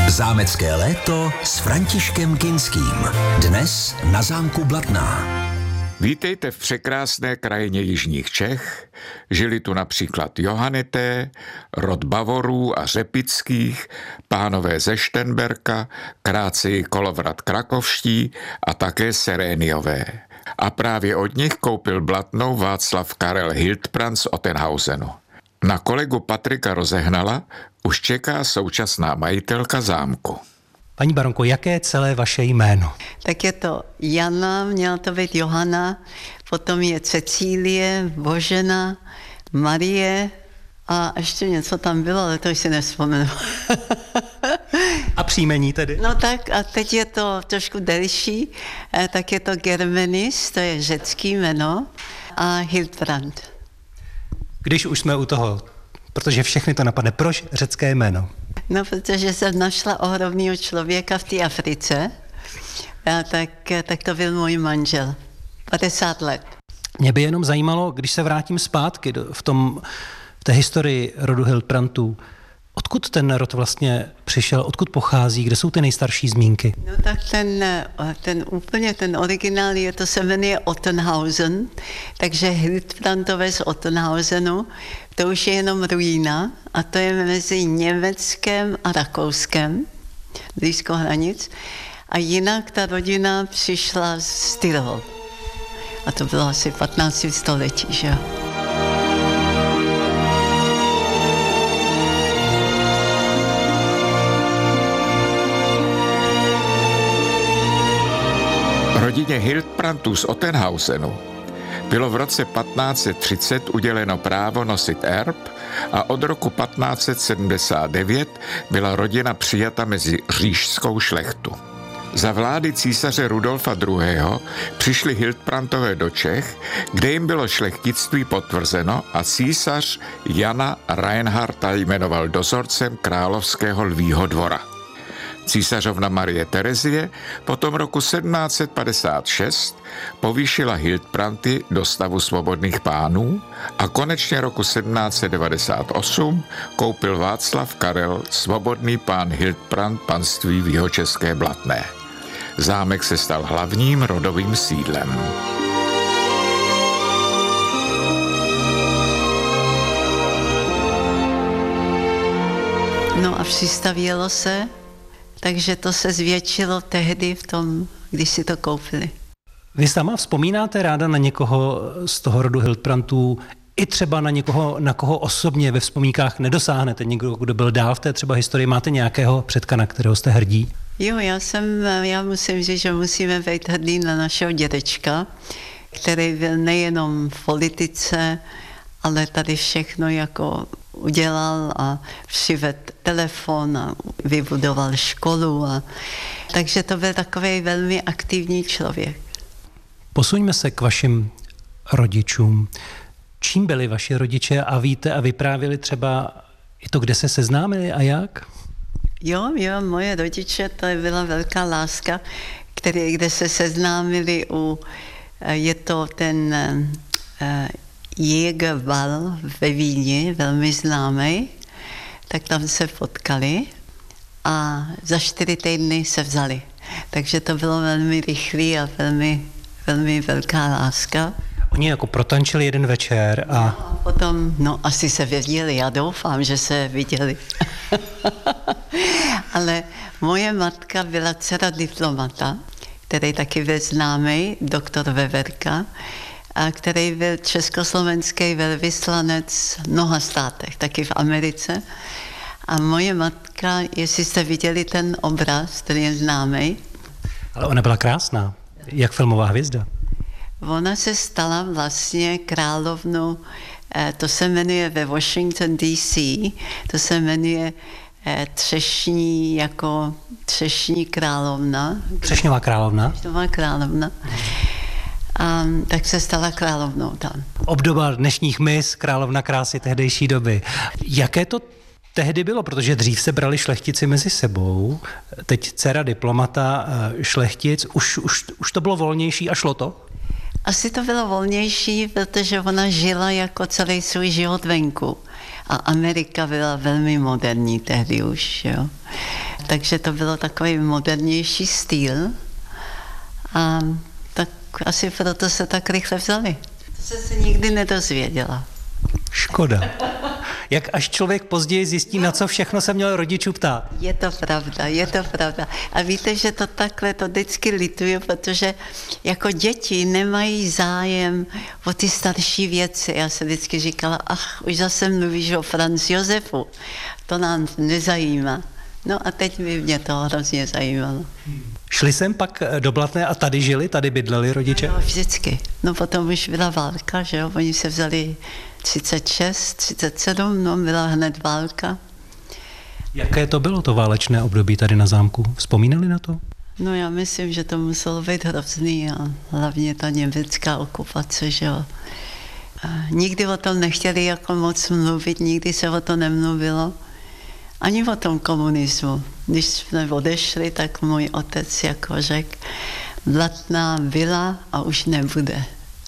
Zámecké léto s Františkem Kinským. Dnes na zámku Blatná. Vítejte v překrásné krajině jižních Čech. Žili tu například Johannité, rod Bavorů a Řepických, pánové ze Štenberka, krátce Kolovrat krakovští a také Seréniové. A právě od nich koupil Blatnou Václav Karel Hildbrand z Ottenhausenu. Na kolegu Patrika Rozehnala už čeká současná majitelka zámku. Paní baronko, jaké je celé vaše jméno? Tak je to Jana, měla to být Johana, potom je Cecílie, Božena, Marie a ještě něco tam bylo, ale to už si nevzpomenu. A příjmení tedy? No tak a teď je to trošku delší, tak je to Germenis, to je řecký jméno, a Hildbrand. Když už jsme u toho, protože všechny to napadne, proč řecké jméno? No, protože jsem našla ohromného člověka v té Africe, a tak to byl můj manžel. 50 let. Mě by jenom zajímalo, když se vrátím zpátky v té historii rodu Hildbrandů, odkud ten rod přišel, odkud pochází, kde jsou ty nejstarší zmínky? No tak ten originál to se jmenuje Ottenhausen, takže Hildbrandové z Ottenhausenu, to už je jenom ruína a to je mezi Německem a Rakouskem, blízko hranic. A jinak ta rodina přišla z Tyrol. A to bylo asi 15. století, že jo. Rodině Hildbrandů z Ottenhausenu bylo v roce 1530 uděleno právo nosit erb a od roku 1579 byla rodina přijata mezi říšskou šlechtu. Za vlády císaře Rudolfa II. Přišli Hildbrandové do Čech, kde jim bylo šlechtictví potvrzeno a císař Jana Reinharta jmenoval dozorcem královského lvího dvora. Císařovna Marie Terezie potom roku 1756 povýšila Hildbrandy do stavu svobodných pánů a konečně roku 1798 koupil Václav Karel svobodný pán Hildbrand panství v jihočeské Blatné. Zámek se stal hlavním rodovým sídlem. No a přistavělo se, takže to se zvětšilo tehdy když si to koupili. Vy sama vzpomínáte ráda na někoho z toho rodu Hildbrandů, i třeba na někoho, na koho osobně ve vzpomínkách nedosáhnete, někdo, kdo byl dál v té třeba historii, máte nějakého předka, na kterého jste hrdí? Jo, já musím říct, že musíme být hrdí na našeho dědečka, který byl nejenom v politice, ale tady všechno jako udělal a přivedl telefon a vybudoval školu. Takže to byl takový velmi aktivní člověk. Posuňme se k vašim rodičům. Čím byli vaši rodiče a víte a vyprávěli třeba i to, kde se seznámili a jak? Jo, moje rodiče, to byla velká láska, kde se seznámili je to ten Jägerball ve Vídni, velmi známý, tak tam se potkali a za 4 týdny se vzali. Takže to bylo velmi rychlý a velmi, velmi velká láska. Oni jako protančili jeden večer a potom, asi se viděli, já doufám, že se viděli. Ale moje matka byla dcera diplomata, který taky byl známý, doktor Veverka, a který byl československý velvyslanec v mnoha státech, taky v Americe. A moje matka, jestli jste viděli ten obraz, který je známý. Ale ona byla krásná, jak filmová hvězda. Ona se stala vlastně královnou, to se jmenuje ve Washington DC, to se jmenuje Třešní královna. Třešňová královna. Třešňová královna. A tak se stala královnou tam. Obdoba dnešních mis, královna krásy tehdejší doby. Jaké to tehdy bylo? Protože dřív se brali šlechtici mezi sebou, teď dcera diplomata, šlechtic, už to bylo volnější a šlo to? Asi to bylo volnější, protože ona žila jako celý svůj život venku. A Amerika byla velmi moderní tehdy už, jo. takže to bylo takový modernější styl. A tak asi proto se tak rychle vzali. To jsem se nikdy nedozvěděla. Škoda. Jak až člověk později zjistí, na co všechno se měl rodičů ptát. Je to pravda, je to pravda. A víte, že to takhle, to vždycky lituju, protože jako děti nemají zájem o ty starší věci. Já se vždycky říkala, už zase mluvíš o Franz Josefu, to nám nezajímá. No a teď by mě to hrozně zajímalo. Šli sem pak do Blatné a tady žili, tady bydleli rodiče? No, vždycky. No potom už byla válka, že jo, oni se vzali 36, 37, no byla hned válka. Jaké to bylo to válečné období tady na zámku? Vzpomínali na to? No já myslím, že to muselo být hrozný a hlavně ta německá okupace, že jo. Nikdy o tom nechtěli jako moc mluvit, nikdy se o to nemluvilo. Ani o tom komunismu. Když jsme odešli, tak můj otec jako řekl, Blatná byla a už nebude.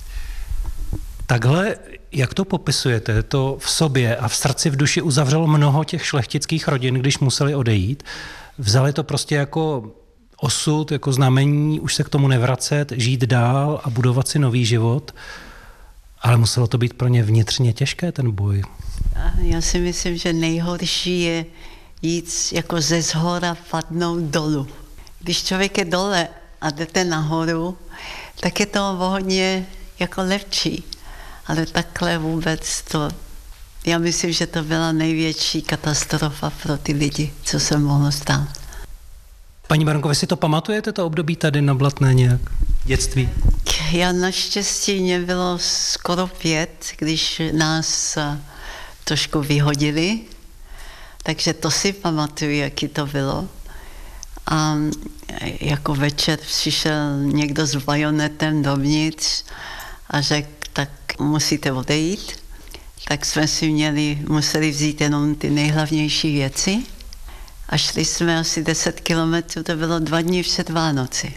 Takhle, jak to popisujete, to v sobě a v srdci, v duši uzavřelo mnoho těch šlechtických rodin, když museli odejít. Vzali to prostě jako osud, jako znamení, už se k tomu nevracet, žít dál a budovat si nový život. Ale muselo to být pro ně vnitřně těžké, ten boj. Já si myslím, že nejhorší je jít jako ze zhora padnout dolů. Když člověk je dole a jdete nahoru, tak je to hodně jako lepší. Ale takhle vůbec to, já myslím, že to byla největší katastrofa pro ty lidi, co se mohlo stát. Paní baronko, vy si to pamatujete, to období tady na Blatné nějak? Dětství? Já naštěstí mě bylo skoro 5, když nás trošku vyhodili, takže to si pamatuju, jaký to bylo. A jako večer přišel někdo s bajonetem dovnitř a řekl, tak musíte odejít. Tak jsme si museli vzít jenom ty nejhlavnější věci a šli jsme asi 10 kilometrů, to bylo 2 dny před Vánoci.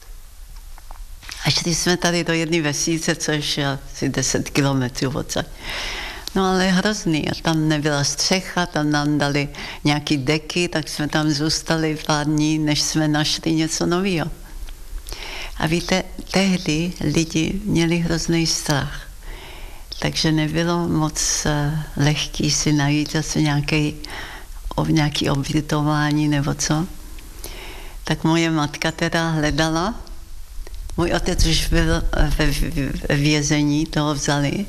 A šli jsme tady do jedné vesnice, což je asi 10 kilometrů odsaď. No ale hrozný, a tam nebyla střecha, tam nám dali nějaký deky, tak jsme tam zůstali pár dní, než jsme našli něco nového. A víte, tehdy lidi měli hrozný strach, takže nebylo moc lehký si najít zase nějaký ubytování nebo co. Tak moje matka teda hledala, můj otec už byl ve vězení, toho vzali.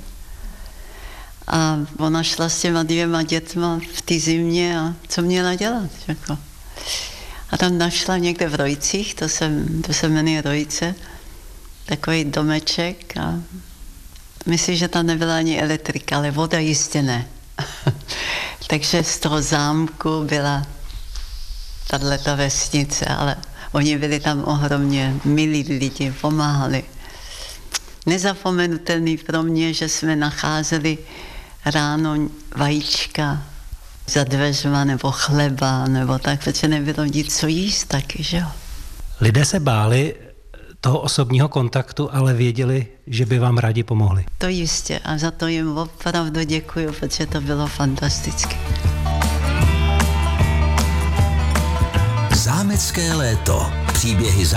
A ona šla s těma 2 dětma v té zimě a co měla dělat? Jako. A tam našla někde v Rojcích, to se jmenuje Rojce, takový domeček a myslím, že tam nebyla ani elektrika, ale voda jistě ne. Takže z toho zámku byla tato vesnice, ale oni byli tam ohromně milí lidi, pomáhali. Nezapomenutelný pro mě, že jsme nacházeli ráno vajíčka za dveřma nebo chleba nebo tak, protože nebylo nic co jíst taky, že jo. Lidé se báli toho osobního kontaktu, ale věděli, že by vám rádi pomohli. To jistě a za to jim opravdu děkuju, protože to bylo fantastické. Zámecké léto. Příběhy